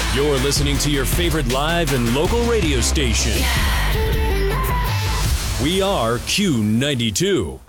You're listening to your favorite live and local radio station. We are Q92.